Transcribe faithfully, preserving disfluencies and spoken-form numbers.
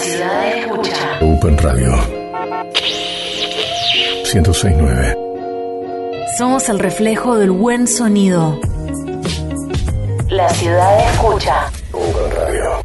ciudad escucha. Open Radio ciento seis punto nueve. Somos el reflejo del buen sonido. La ciudad escucha. Open Radio.